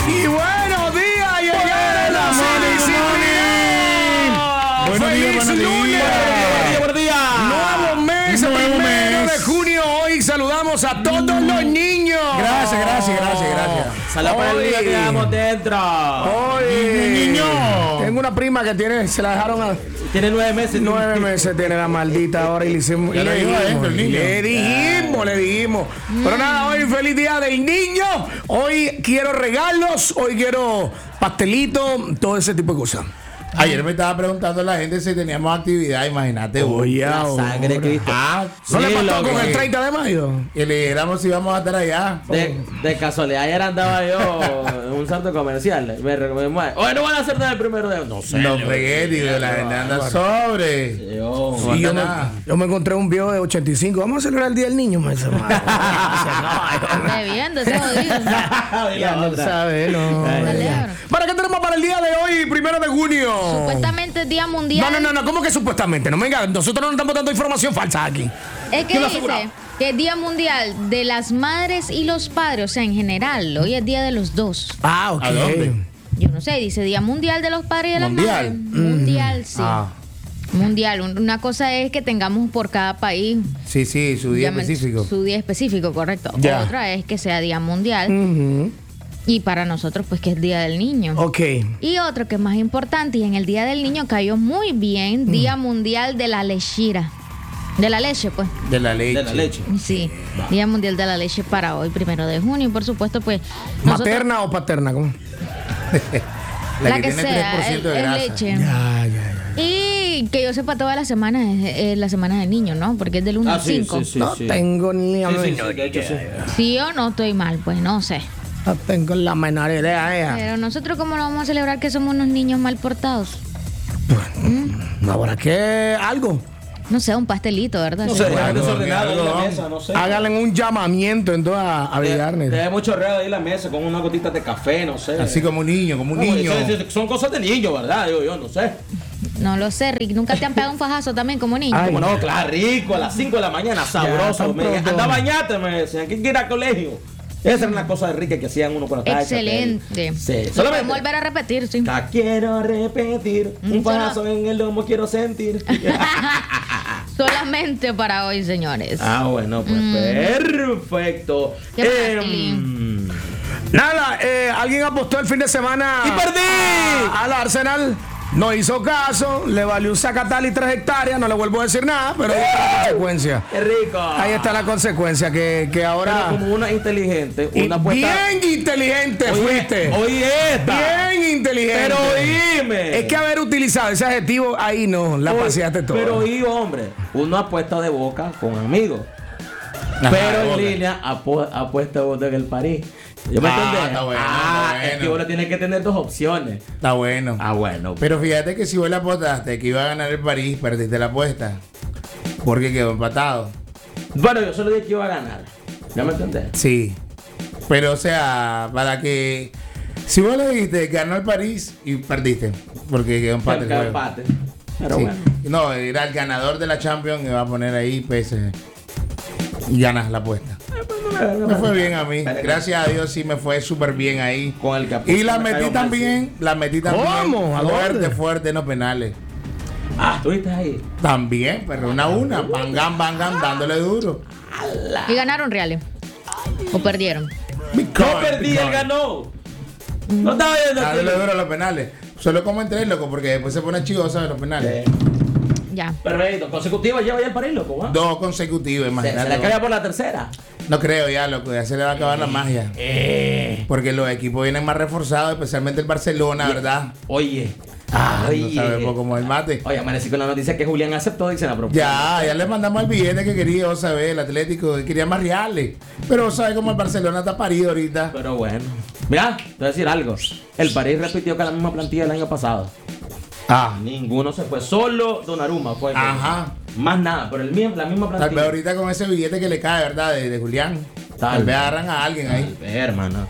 Y buenos días, llegaron los ¡Feliz lunes! Buenos días. Nuevo mes, primero de junio. Hoy saludamos a todos los niños. Gracias. Salud para el día que damos dentro. Hoy, niño. Tengo una prima que tiene, se la dejaron a... Tiene 9 meses. 9 meses tiene la maldita ahora y le hicimos. Ya lo dijo adentro el niño. Le dijimos. Pero nada, hoy feliz día del niño. Hoy quiero regalos, hoy quiero pastelito, todo ese tipo de cosas. Ayer me estaba preguntando la gente si teníamos actividad, imagínate. Oye, La sangre de Cristo. ¿No le Sí, pasó loco. con el 30 de mayo? Y le dijéramos si íbamos a estar allá. De casualidad, ayer andaba yo en un centro comercial. Oye, no van a hacer nada el primero de... No sé. No fregué, digo, la gente anda sobre. Yo, No Y anda yo me encontré un viejo de 85. Vamos a celebrar el Día del Niño. Me dice, Bebiendo, ese jodido. ya no sabe, no. Celebro. ¿Para qué tenemos para el día de hoy, 1 de junio? Supuestamente es Día Mundial. No. ¿Cómo que supuestamente? No, venga, nosotros no estamos dando información falsa aquí. Es que ¿Quién lo dice asegura? que es Día Mundial de las Madres y los Padres, o sea, en general. Hoy es Día de los dos. Ah, ok. ¿A dónde? Yo no sé, dice Día Mundial de los Padres y de las ¿Mundial? Madres. Mundial, sí. Ah, Mundial. Una cosa es que tengamos por cada país sí, su día obviamente, específico. su día específico, correcto. Ya. Otra es que sea Día Mundial. Ujú. Y para nosotros, pues, que es Día del Niño. Ok. Y otro que es más importante, y en el Día del Niño cayó muy bien, Día Mundial de la Lechira. De la leche, pues. De la leche. De la leche. Sí, Día Mundial de la Leche para hoy, 1 de junio. Y por supuesto, pues. nosotros- ¿Materna o paterna? ¿Cómo? La, la que que tiene sea, 3% de es grasa. leche. Ya. Y que yo sepa, toda la semana es la semana del niño, ¿no? Porque es del 1 al 5. No tengo ni la Sí, menor de hecho, sí. Sí o no estoy mal, pues no sé. No tengo la menor idea. Pero nosotros, ¿cómo no vamos a celebrar que somos unos niños mal portados? Ahora que algo. No sé, un pastelito, ¿verdad? No Sí. sé, Algo, desordenado ahí la algo. mesa, no sé. Háganle un llamamiento entonces a Villarnes. Te mucho reo ahí la mesa con unas gotitas de café, no sé. Así como un niño, No, son cosas de niño, ¿verdad? Digo yo, no sé. No lo sé, Rick. ¿Nunca te han pegado un fajazo también como niño? Ay, Como no, claro, rico, a las 5 de la mañana, sabroso. tan pronto. Anda a bañarte, me decían, que ir al colegio. Esa era una cosa de rica que hacían uno cuando estaba Excelente. Sí, Lo podemos solamente. volver a repetir, sí. La quiero repetir, un fajazo en el lomo quiero sentir. Solamente para hoy, señores. Bueno, pues perfecto. ¿Qué más, Tilín? Nada, alguien apostó el fin de semana. ¡Y perdí! Al Arsenal. No hizo caso, le valió un sacatal y 3 hectáreas, no le vuelvo a decir nada, pero ahí está la consecuencia. ¡Qué rico! Ahí está la consecuencia, que Pero ahora... como una inteligente, Y una apuesta. bien inteligente fuiste. Oye esta. Bien inteligente. Pero oíme. Es que haber utilizado ese adjetivo ahí no, la paseaste todo. Pero oí, hombre, uno apuesta de boca con amigos. Ajá, pero de en boca. línea apuesta de boca en el París. ¿Yo me entendés? Está bueno, está es que bueno. uno tiene que tener 2 opciones. Está bueno. Bueno. Pero fíjate que si vos le apostaste que iba a ganar el París, perdiste la apuesta. Porque quedó empatado. Bueno, yo solo dije que iba a ganar. ¿Ya me entendés? Sí. Pero o sea, para que... Si vos le dijiste que ganó el París y perdiste. Porque quedó empate el Que juego. empate. Pero Sí. bueno. No, era el ganador de la Champions y va a poner ahí PSG. Y ganas la apuesta. Me fue bien a mí. Gracias a Dios sí me fue súper bien ahí. Con el que Y la me metí caigo mal, también. La metí también. ¿Cómo? ¿A dónde? Fuerte en los penales. ¿Estuviste ahí? También, pero una. Bangam, dándole duro. ¿Y ganaron reales? ¿O perdieron? No perdí, él ganó. No estaba viendo. Dándole duro a los penales. Solo como entré, loco, porque después se pone chivosa de los penales. Ya. Perfecto. Consecutiva lleva ya el París, loco. ¿va? 2 consecutivos, Se imagínate. le cae por la tercera. No creo ya, loco, ya se le va a acabar la magia. Porque los equipos vienen más reforzados, especialmente el Barcelona, ¿verdad? Oye. No sabemos cómo es el mate. Oye, amanecí con la noticia que Julián aceptó, dice la propuesta. Ya le mandamos el billete que quería, vos sabés, el Atlético, que quería más reales. Pero vos sabés cómo el Barcelona está parido ahorita. Pero bueno. Mira, te voy a decir algo. El París repitió que la misma plantilla del año pasado. Ninguno se fue. Solo Donnarumma fue. Ajá. Más nada, pero la misma Tal vez plantilla. ahorita con ese billete que le cae, ¿verdad? De Julián. Tal vez agarran a alguien ahí. Hermano.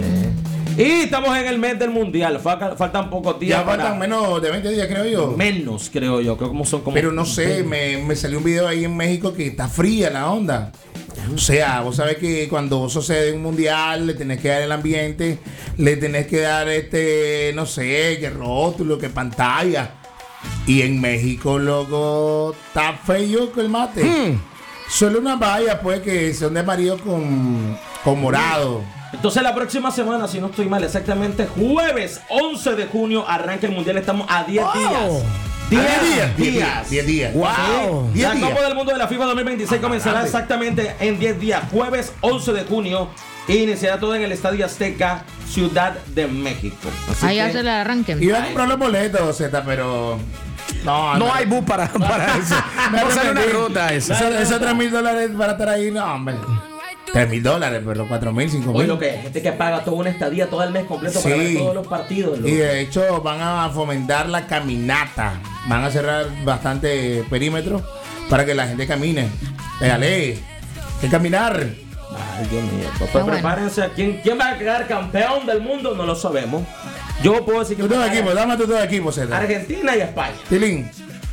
Y estamos en el mes del mundial. Faltan pocos días. Ya faltan menos de 20 días, creo yo. Menos, creo yo. Creo que son como. Pero no sé, me salió un video ahí en México que está fría la onda. O sea, vos sabés que cuando sucede un mundial, le tenés que dar el ambiente, le tenés que dar no sé, que rótulo, que pantalla. Y en México, loco, está feo que el mate. Solo unas vallas, pues, que son de amarillo con morado. Entonces la próxima semana, si no estoy mal, exactamente jueves 11 de junio arranca el mundial. Estamos a 10 días. 10 días. Wow. La Copa del Mundo de la FIFA 2026 comenzará exactamente en 10 días, jueves 11 de junio, e iniciará todo en el Estadio Azteca, Ciudad de México. Así Ahí que hace el arranque. Iba a comprar los boletos, Z, pero... No hay bus para eso. No sale una ruta esa. Esos $3,000 para estar ahí, no, hombre. $3,000, pero 4,000, 5,000. Oye, lo que hay gente que paga toda una estadía todo el mes completo para ver todos los partidos. Y de hecho van a fomentar la caminata. Van a cerrar bastante perímetro para que la gente camine. Pégale, hay que caminar. Ay, Dios mío. Pues bueno. prepárense. ¿Quién va a quedar campeón del mundo? No lo sabemos. Yo puedo decir que Tu todo equipo, dame tu todo equipo, Z. Argentina y España. Tilín.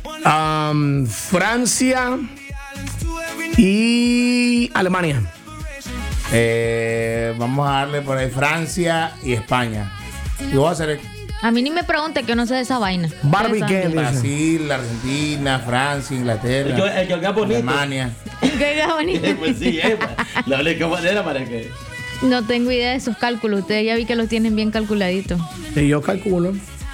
Francia y Alemania. Vamos a darle por ahí Francia y España. Y voy a hacer A mí ni me pregunte que yo no sé de esa vaina. Barbie, Ustedes ¿qué? saben. Brasil, Argentina, Francia, Inglaterra, El que es bonito. Alemania. Qué bonito. Pues sí, la única manera para que. No tengo idea de esos cálculos. Ustedes ya vi que los tienen bien calculaditos. Y yo calculo.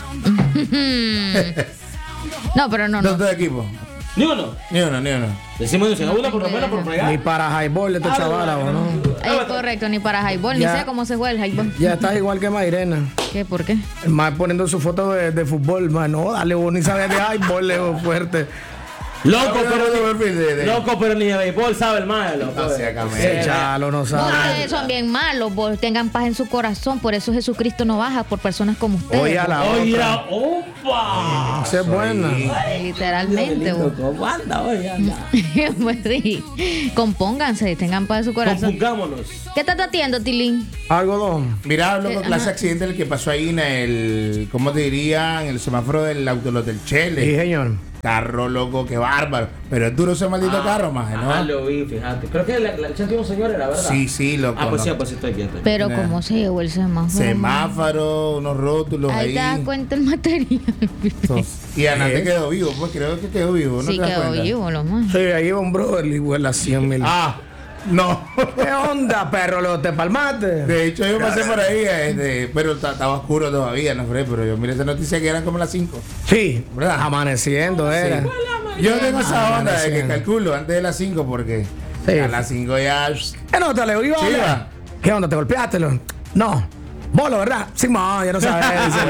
No, pero no. Todo equipo. Ni uno. Ni uno. Decimos uno por lo menos por fregar. Ni para highball de estos chavalas, ¿o no? Es correcto, ni para highball, ni Ya. sé cómo se juega el highball. Ya estás igual que Mairena. ¿Qué? ¿Por qué? Más poniendo su foto de fútbol, más no, dale, vos ni sabes de highball, Leo, fuerte. Loco, de Loco, pero ni de béisbol sabe el mal, loco. No sea camelo. Ese chalo no sabe. Ustedes son bien malos, vos tengan paz en su corazón, por eso Jesucristo no baja por personas como ustedes. Oye, a la Oye, otra. opa. Esa es buena. Literalmente, vos. ¿Cómo anda, oye, anda? Pues sí, compónganse, tengan paz en su corazón. Compungámonos. ¿Qué estás haciendo, Tilín? Algodón. Mira, loco, clase Ajá. accidente el que pasó ahí en el, ¿cómo te diría? En el semáforo del Autolot del Sí, Chele. señor. Carro, loco, qué bárbaro. Pero es duro ese maldito carro, más, ¿no? Ah, lo vi, fíjate. Creo que el chante de un señor era, ¿verdad? Sí, loco. Ah, pues no. sí, pues sí estoy quieto. Pero Nah. ¿cómo se llevó el semáforo? Semáforo, unos rótulos Ahí ahí. te das cuenta el material. Y Anate quedó vivo, pues creo que quedó vivo, ¿no Sí, te das quedó cuenta? vivo, lo más. Sí, ahí iba un brother y huele a 100,000. Ah, no. ¿Qué onda, perro? ¿Lo te palmaste? De hecho, yo pasé por ahí, pero estaba oscuro todavía, no sé, pero yo miré esa noticia que eran como las 5. Sí, ¿Verdad? amaneciendo era. Yo tengo esa onda de que amaneciendo. calculo antes de las 5 porque Sí. a las 5 ya... ¿Qué nota, Leo? ¿Iba a Sí, hablar? va. ¿Qué onda? ¿Te golpeaste? No. Bolo, ¿verdad? Sí, no, ya no sabes.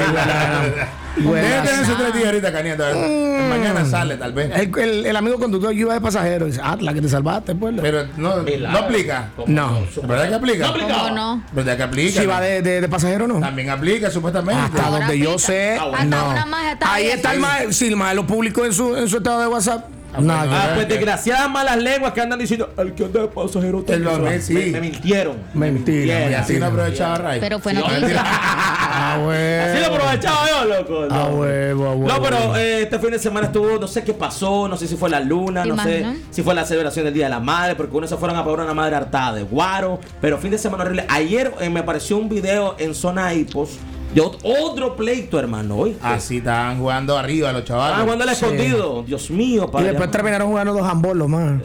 Debe tener sus 3 días ahorita caneando. Mañana sale, tal vez. El amigo conductor, yo iba de pasajero. Dice, la que te salvaste, pues. Pero no Milagro. aplica. No. ¿Verdad que aplica? No aplica. ¿Cómo no? ¿Verdad que aplica? Si va de pasajero, no. También aplica, supuestamente. Hasta Ahora donde yo aplica. sé, Hasta no. una magia está Ahí ahí. está el maestro. Si el maestro lo publicó en su estado de WhatsApp. Nada. bueno. Ah, pues Ok. desgraciadas malas lenguas que andan diciendo el que anda de pasajero El también. sí. Me mintieron. Mentira. Y así no aprovechaba Ray. Pero fue Sí, noticia. Ah, huevo. Así lo aprovechaba yo, loco. Ah, huevo, a huevo. No, pero este fin de semana estuvo, no sé qué pasó, no sé si fue la luna, ¿Te no sé imaginas? si fue la celebración del Día de la Madre, porque uno se fueron a pagar una madre hartada de guaro, pero fin de semana horrible. Ayer me apareció un video en zona Hipos de otro pleito, hermano, hoy. Así estaban jugando arriba los chavales. Ah, jugando al Sí. escondido, Dios mío, Y padre. después terminaron jugando 2 handballs más.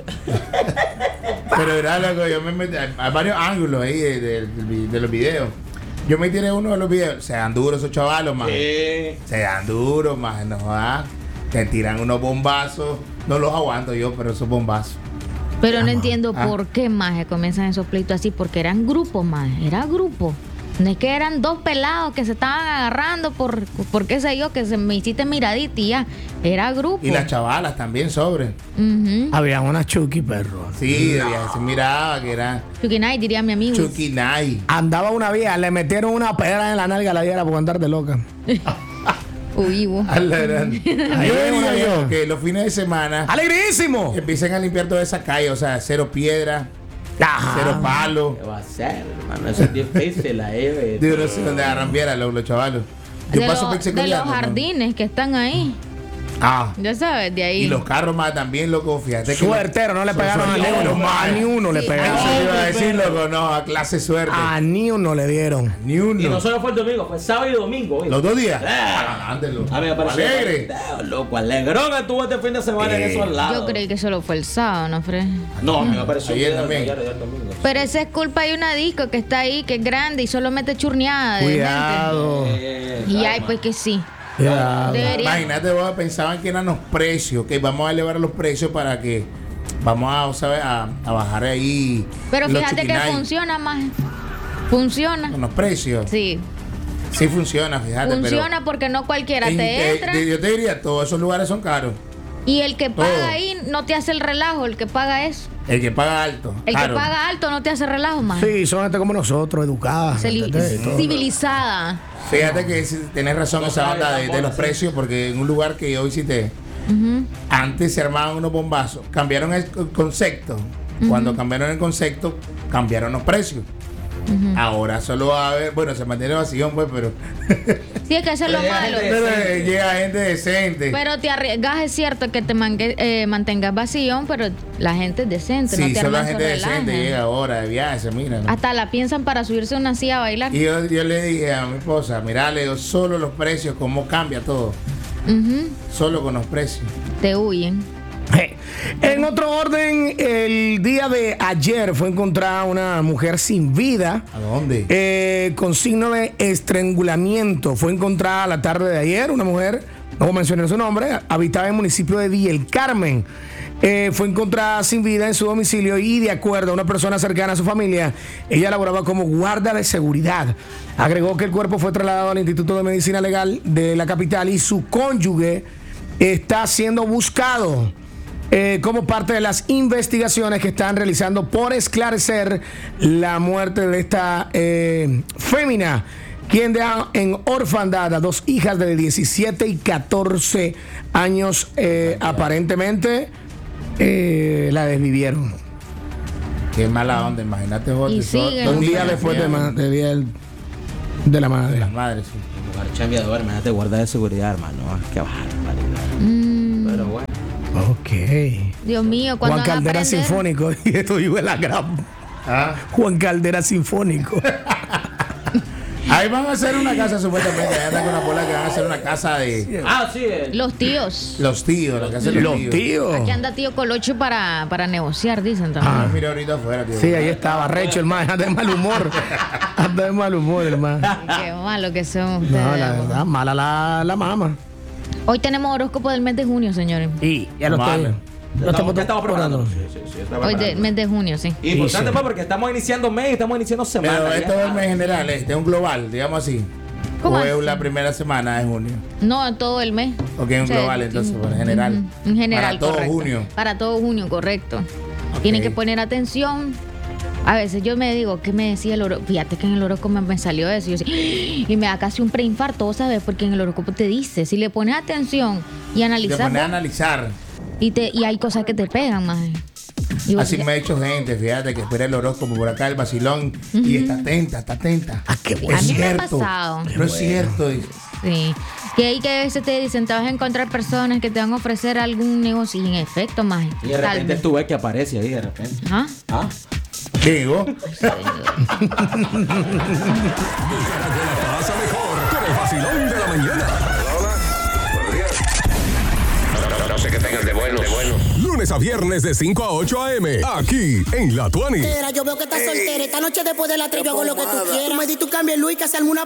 Pero era loco, yo me metí. Hay varios ángulos ahí de los videos. Yo me tiré uno de los videos. Se dan duros esos chavalos, man. Se dan duros, man. No jodas. Te tiran unos bombazos. No los aguanto yo, pero esos bombazos. Pero no entiendo Ah. por qué más comienzan esos pleitos así, porque eran grupos más, era grupo. No es que eran dos pelados que se estaban agarrando por qué sé yo, que se me hiciste miradita y ya. Era grupo. Y las chavalas también sobre. Ujú. Había una Chucky, perro. Sí, se miraba que era Chuquinay, diría mi amigo. Chuquinay. Andaba una vieja, le metieron una pedra en la nalga a la vieja por andar de loca. Uy, vos. A la gran- Yo Ahí diría una yo yo. que los fines de semana ¡Alegrísimo! empiecen a limpiar toda esa calle. O sea, cero piedra, cero palo. ¿Qué va a hacer, hermano? Eso es difícil, ahí. Yo no sé dónde agarran piedra los chavalos. Yo De, paso los, por de los secundaria, ¿no? jardines que están ahí. Ah. Ya sabes, de ahí. Y los carros más también, loco, fíjate que Suertero, no le pegaron a ninguno. A ni uno le eso pegaron. te iba a decir, loco, no, a clase suerte. A ni uno le dieron. Ni uno. Y no solo fue el domingo, fue sábado y domingo. ¿oíste? Los 2 días. Ándelo. A mí me pareció Alegre. loco, alegrón estuvo este fin de semana en esos lados. Yo creí que solo fue el sábado, ¿no, Fred? No, a mí me pareció Ayer que también. ayer domingo. Pero esa es culpa de una disco que está ahí, que es grande y solo mete churneada de Cuidado. gente. Y ay, pues que sí. Cuidado. Debería. Imagínate, vos pensaban que eran los precios, que vamos a elevar los precios para que vamos a, ¿sabes? a bajar ahí. Pero los fíjate que chuquinay. funciona más. Funciona. Con los precios. Sí. Sí funciona, fíjate. Funciona porque no cualquiera pero te entra. yo te diría, todos esos lugares son caros. Y el que todo. paga ahí no te hace el relajo, el que paga eso. El que paga alto. El claro. que paga alto no te hace relajo más. Sí, son gente como nosotros, educadas. ¿entendés? Y todo. Civilizada. Fíjate que tenés razón No esa sabe onda de tampoco, los sí. precios, porque en un lugar que yo visité, antes se armaban unos bombazos, cambiaron el concepto. Cuando cambiaron el concepto, cambiaron los precios. Ahora solo va a haber, bueno, se mantiene vacío, pues, pero, Sí, es que eso es lo Pero ya malo. gente- pero llega gente decente. Pero te arriesgas, es cierto que te mantengas vacío, pero la gente es decente, no Sí, te solo la arman gente su decente relaje. llega ahora de viaje, se mira. ¿no? Hasta la piensan para subirse a una silla a bailar. Y yo le dije a mi esposa, mirá, le digo, solo los precios, cómo cambia todo. Ujú, Solo con los precios. te huyen. En otro orden, el día de ayer fue encontrada una mujer sin vida. ¿A dónde? Con signo de estrangulamiento. Fue encontrada la tarde de ayer una mujer, no voy a mencionar su nombre, habitaba en el municipio de Villa El Carmen. Fue encontrada sin vida en su domicilio y, de acuerdo a una persona cercana a su familia, ella laboraba como guarda de seguridad. Agregó que el cuerpo fue trasladado al Instituto de Medicina Legal de la capital y su cónyuge está siendo buscado como parte de las investigaciones que están realizando por esclarecer la muerte de esta fémina, quien deja en orfandad a 2 hijas de 17 y 14 años. Aparentemente la desvivieron. Qué mala onda, imagínate vos. Y de so- siguen. dos Un día niñas, después ya, de día de la madre. las madres. Sí. Lugar chambeador, imagínate, guarda de seguridad, hermano. Qué barbaridad. Pero bueno. Ok. Dios mío, cuando Juan Caldera aprender? Sinfónico. Y esto digo en la gran. Ah. Juan Caldera Sinfónico. Ahí van a hacer una casa, supuestamente. Allá está con una bola que van a hacer una casa de Ah, sí. Los tíos. los tíos, la casa de los tíos. Tíos. Aquí anda tío Colocho para negociar, dicen también. Ah, mira ahorita afuera, tío. Sí, ahí estaba recho, hermano. Anda de mal humor. Anda de mal humor, hermano. Qué malo que son ustedes. No, la verdad, mala la mama. Hoy tenemos horóscopo del mes de junio, señores. Y ya lo Vale. estamos Ya estamos preparando. preparando. Sí, está Hoy del preparando. mes de junio, sí. Importante Sí. pues, porque estamos iniciando mes y estamos iniciando semana. Pero ya. esto es un mes general, este es un global, digamos así. ¿Cómo O es así? la primera semana de junio. No, todo el mes. Ok, un global, entonces, en general. En general, Para todo correcto. junio. Para todo junio, correcto. Ok. Tienen que poner atención. A veces yo me digo, ¿qué me decía el horóscopo? Fíjate que en el horóscopo me salió eso. Y yo sí, y me da casi un preinfarto, ¿sabes? Porque en el horóscopo te dice, si le pones atención y Te analizas, pones a analizar. y hay cosas que te pegan más. Y vos Así decís, me ha hecho gente, fíjate, que espera el horóscopo por acá, el vacilón, y está atenta, está atenta. Ah, qué bueno. A mí me ha cierto, pasado. no es cierto. Dice. Sí. Que hay que a veces te dicen, te vas a encontrar personas que te van a ofrecer algún negocio y en efecto, más. Y de repente tú ves que aparece ahí de repente. ¿Ah? Ah. Digo, Pasa mejor con el vacilón de la mañana. No sé qué tengan de bueno. Lunes a viernes de 5 a 8 a.m. Aquí en La Tuani. Yo veo que estás soltera. Esta noche después de la trivia hago lo que tú quieras. Tú me di tu cambio, Luis, que hace alguna